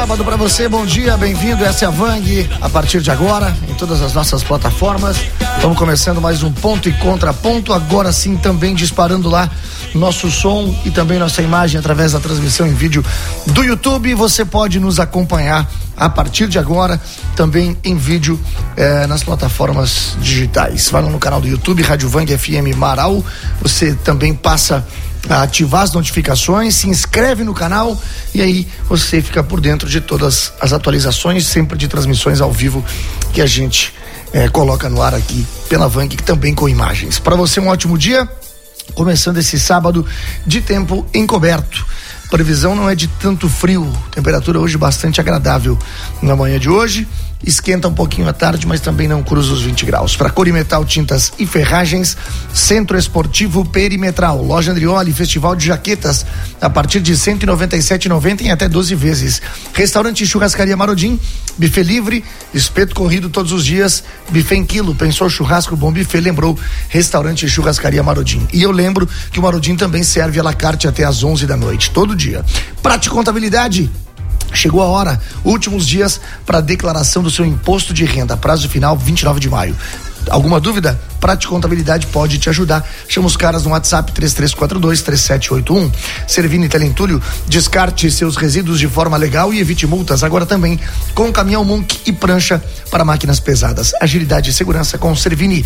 Sábado para você, bom dia, bem-vindo, essa é a Vang, a partir de agora, em todas as nossas plataformas. Vamos começando mais um Ponto e Contraponto, agora sim também disparando lá nosso som e também nossa imagem através da transmissão em vídeo do YouTube. Você pode nos acompanhar a partir de agora também em vídeo nas plataformas digitais. Vai lá no canal do YouTube, Rádio Vang FM Marau, você também passa a ativar as notificações, se inscreve no canal e aí você fica por dentro de todas as atualizações, sempre de transmissões ao vivo que a gente coloca no ar aqui pela Vang, também com imagens. Para você um ótimo dia, começando esse sábado de tempo encoberto. Previsão não é de tanto frio, temperatura hoje bastante agradável na manhã de hoje, esquenta um pouquinho à tarde, mas também não cruza os 20 graus. Para Corimetal Tintas e Ferragens, Centro Esportivo Perimetral, Loja Andrioli, Festival de Jaquetas, a partir de R$197,90 em até 12 vezes. Restaurante Churrascaria Marodim, buffet livre, espeto corrido todos os dias, buffet em quilo. Pensou churrasco, bom buffet, lembrou Restaurante Churrascaria Marodim. E eu lembro que o Marodim também serve à la carte até às 11 da noite, todo dia. Prate Contabilidade, chegou a hora, últimos dias para declaração do seu imposto de renda, prazo final 29 de maio. Alguma dúvida? Prate Contabilidade pode te ajudar. Chama os caras no WhatsApp 3342-3781. Servini Telentúlio, descarte seus resíduos de forma legal e evite multas. Agora também com caminhão Monk e prancha para máquinas pesadas. Agilidade e segurança com Servini.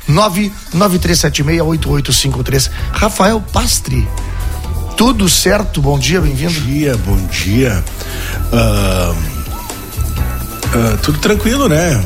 993768853. Rafael Pastre, tudo certo? Bom dia, bem-vindo. Bom dia. Tudo tranquilo, né?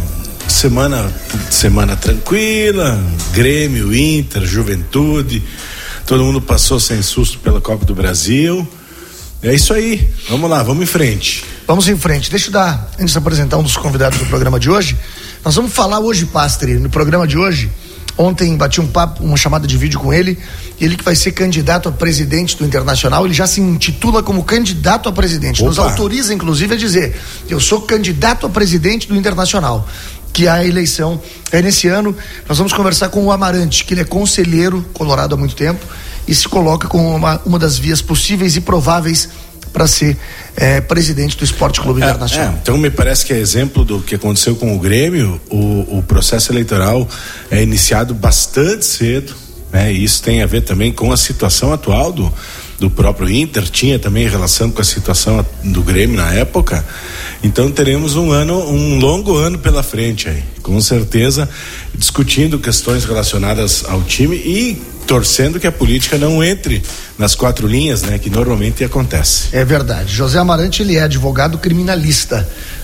Semana tranquila, Grêmio, Inter, Juventude, todo mundo passou sem susto pela Copa do Brasil. É isso aí, vamos lá, vamos em frente. Vamos em frente, deixa eu dar, antes de apresentar um dos convidados do programa de hoje, nós vamos falar hoje, Pastre, no programa de hoje. Ontem bati um papo, uma chamada de vídeo com ele, ele que vai ser candidato a presidente do Internacional, ele já se intitula como candidato a presidente. Opa. Nos autoriza, inclusive, a dizer, eu sou candidato a presidente do Internacional, que a eleição é nesse ano. Nós vamos conversar com o Amarante, que ele é conselheiro colorado há muito tempo e se coloca como uma das vias possíveis e prováveis para ser presidente do Esporte Clube Internacional. Então me parece que é exemplo do que aconteceu com o Grêmio. O processo eleitoral é iniciado bastante cedo, né? E isso tem a ver também com a situação atual do próprio Inter, tinha também relação com a situação do Grêmio na época. Então teremos um longo ano pela frente aí, com certeza, discutindo questões relacionadas ao time e torcendo que a política não entre nas quatro linhas, né, que normalmente acontece. É verdade. José Amarante, ele é advogado criminalista.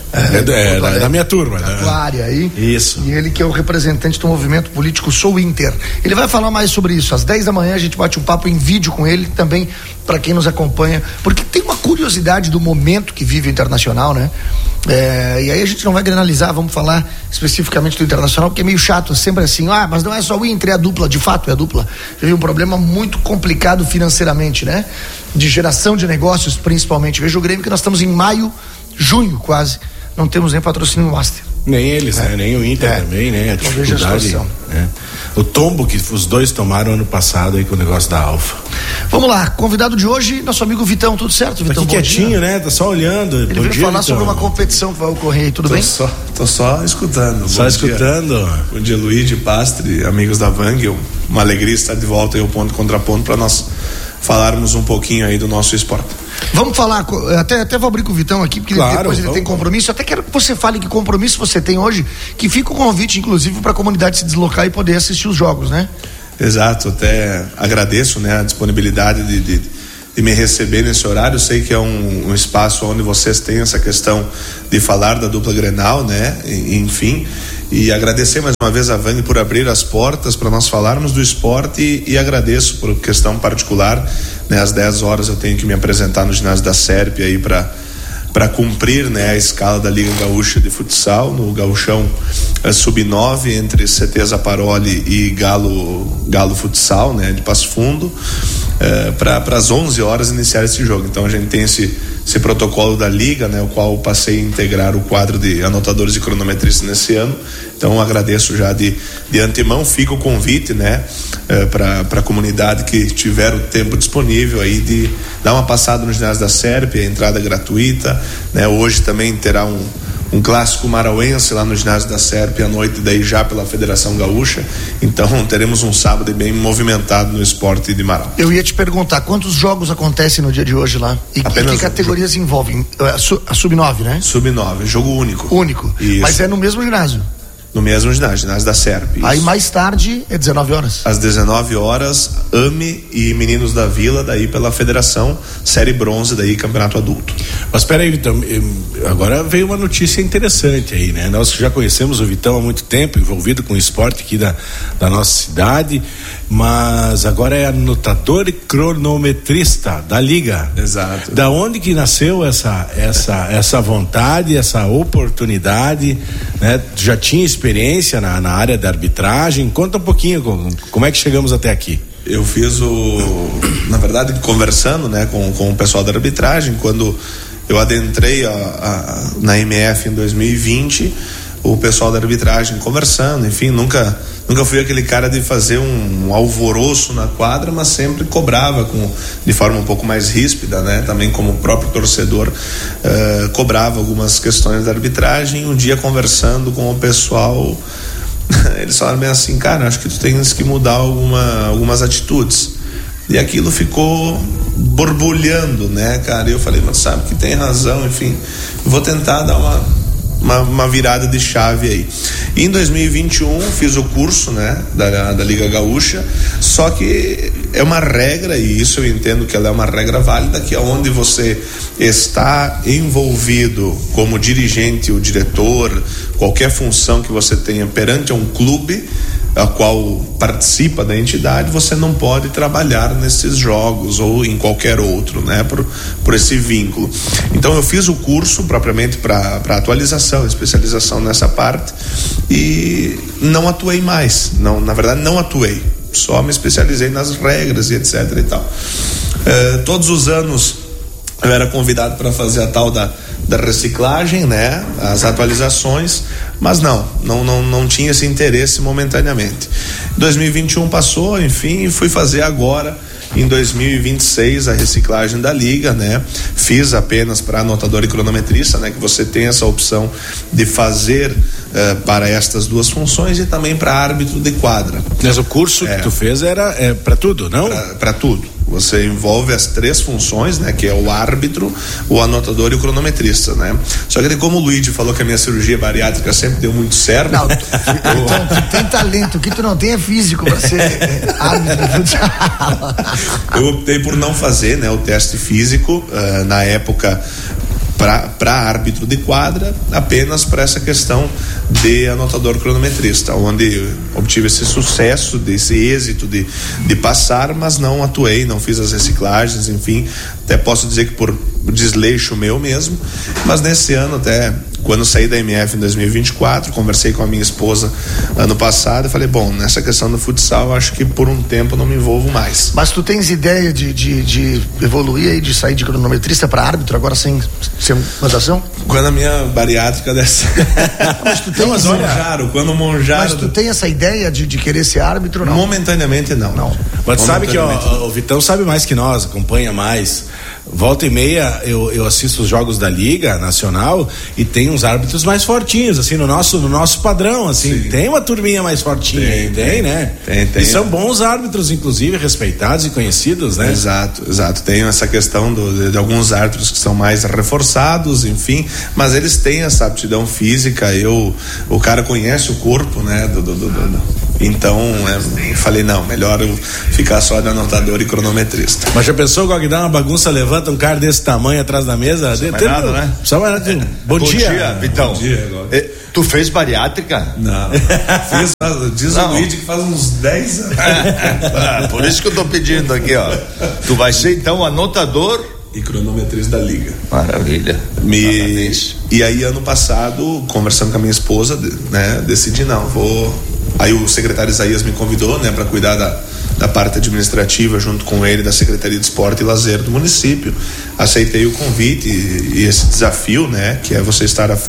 Da minha turma. Da tua área aí. Isso. E ele que é o representante do movimento político Sou Inter. Ele vai falar mais sobre isso. Às 10 da manhã a gente bate um papo em vídeo com ele também, para quem nos acompanha, porque tem uma curiosidade do momento que vive o Internacional, né? E aí a gente não vai granalizar, vamos falar especificamente do Internacional, porque é meio chato, é sempre assim, mas não é só o Inter, é a dupla, de fato é a dupla. Teve um problema muito complicado financeiramente, né? De geração de negócios, principalmente. Veja o Grêmio, que nós estamos em maio, junho quase, não temos nem patrocínio Master. Nem eles, né? Nem o Inter também, né? A dificuldade, né? O tombo que os dois tomaram ano passado aí com o negócio da Alfa. Vamos lá, convidado de hoje, nosso amigo Vitão, tudo certo, Vitão? Tá aqui quietinho, né? Tá só olhando. Ele veio falar sobre uma competição que vai ocorrer aí, tudo bem? Tô só escutando. Só escutando. Bom dia, Luigi, Pastre, amigos da Vang, uma alegria estar de volta aí ao Ponto e Contraponto para nós falarmos um pouquinho aí do nosso esporte. Vamos falar, até vou abrir com o Vitão aqui, porque depois ele tem compromisso. Até quero que você fale que compromisso você tem hoje, que fica o convite, inclusive, para a comunidade se deslocar e poder assistir os jogos, né? Exato, até agradeço, né, a disponibilidade de me receber nesse horário. Eu sei que é um espaço onde vocês têm essa questão de falar da dupla Grenal, né? Enfim, e agradecer mais uma vez a Vang por abrir as portas para nós falarmos do esporte e agradeço por questão particular, né? Às 10 horas eu tenho que me apresentar no ginásio da SERP aí para cumprir, né, a escala da Liga Gaúcha de Futsal, no Gauchão Sub-9, entre CT Zaparoli e Galo Futsal, né, de Passo Fundo. para as 11 horas iniciar esse jogo. Então a gente tem esse protocolo da Liga, né, o qual eu passei a integrar o quadro de anotadores e cronometristas nesse ano. Então agradeço já de antemão, fica o convite, né, para a comunidade que tiver o tempo disponível aí de dar uma passada no ginásio da SERP, a entrada gratuita, né. Hoje também terá um clássico marauense lá no ginásio da SERP à noite, daí já pela Federação Gaúcha. Então teremos um sábado bem movimentado no esporte de Marau. Eu ia te perguntar, quantos jogos acontecem no dia de hoje lá? E que categorias envolvem? A Sub-9, né? Sub-9, jogo único. Único. Isso. Mas é no mesmo ginásio? No mesmo ginásio da SERP. Aí mais tarde é 19 horas. Às 19 horas, AME e Meninos da Vila, daí pela Federação, Série Bronze, daí Campeonato Adulto. Mas espera aí, Vitão, agora veio uma notícia interessante aí, né? Nós já conhecemos o Vitão há muito tempo, envolvido com o esporte aqui da nossa cidade, mas agora é anotador e cronometrista da Liga. Exato. Da onde que nasceu essa vontade, essa oportunidade, né? Já tinha experiência na área da arbitragem? Conta um pouquinho como é que chegamos até aqui. Eu fiz na verdade, conversando, né, com o pessoal da arbitragem, quando eu adentrei na MF em 2020, o pessoal da arbitragem conversando, enfim, nunca fui aquele cara de fazer um alvoroço na quadra, mas sempre cobrava de forma um pouco mais ríspida, né? Também como próprio torcedor, cobrava algumas questões da arbitragem. Um dia conversando com o pessoal, eles falaram bem assim, cara, acho que tu tens que mudar algumas atitudes. E aquilo ficou borbulhando, né, cara? E eu falei, mas sabe que tem razão, enfim, vou tentar dar uma virada de chave aí. E em 2021 fiz o curso, né, da Liga Gaúcha, só que é uma regra, e isso eu entendo que ela é uma regra válida, que é onde você está envolvido como dirigente ou diretor, qualquer função que você tenha perante um clube a qual participa da entidade, você não pode trabalhar nesses jogos ou em qualquer outro, né, por esse vínculo. Então eu fiz o curso propriamente para atualização, especialização nessa parte, e não atuei mais, na verdade não atuei, só me especializei nas regras e etc e tal. Todos os anos eu era convidado para fazer a tal da reciclagem, né, as atualizações, mas não tinha esse interesse momentaneamente. 2021 passou, enfim, fui fazer agora em 2026 a reciclagem da Liga, né? Fiz apenas para anotador e cronometrista, né? Que você tem essa opção de fazer para estas duas funções e também para árbitro de quadra. Mas o curso que tu fez era para tudo, não? Para tudo. Você envolve as três funções, né? Que é o árbitro, o anotador e o cronometrista, né? Só que como o Luigi falou que a minha cirurgia bariátrica sempre deu muito certo. Não, então, tu tem talento, o que tu não tem é físico para ser árbitro de futsal. Eu optei por não fazer, né, o teste físico na época para árbitro de quadra, apenas para essa questão de anotador cronometrista, onde obtive esse sucesso, desse êxito de passar, mas não atuei, não fiz as reciclagens, enfim, até posso dizer que por desleixo meu mesmo, mas nesse ano, até quando saí da MF em 2024, conversei com a minha esposa ano passado e falei, bom, nessa questão do futsal, acho que por um tempo não me envolvo mais. Mas tu tens ideia de evoluir aí, de sair de cronometrista para árbitro agora sem natação? Quando a minha bariátrica dessa mas tu tem quando o Monjaro. Mas tu tem essa ideia de querer ser árbitro, não? Momentaneamente não. Mas sabe que o Vitão sabe mais que nós, acompanha mais. Volta e meia eu assisto os jogos da Liga Nacional e tem uns árbitros mais fortinhos, assim, no nosso padrão, assim. Sim. Tem uma turminha mais fortinha, tem, né? Tem. E são bons árbitros, inclusive, respeitados e conhecidos, né? Exato. Tem essa questão de alguns árbitros que são mais reforçados, enfim, mas eles têm essa aptidão física, o cara conhece o corpo, né? Então, falei, não, melhor eu ficar só de anotador e cronometrista. Mas já pensou, Gog, dá uma bagunça, levanta um cara desse tamanho atrás da mesa? Nada, né? Só vai nada. Bom dia, Vitão. Bom dia, tu fez bariátrica? Não. Diz o Luigi que faz uns 10 anos. Por isso que eu tô pedindo aqui, ó. Tu vai ser então anotador e cronometrista da Liga. Maravilha. E aí, ano passado, conversando com a minha esposa, né, decidi, não, vou. Aí o secretário Isaías me convidou, né, para cuidar da da parte administrativa, junto com ele, da Secretaria de Esporte e Lazer do município. Aceitei o convite e esse desafio, né, que é você estar à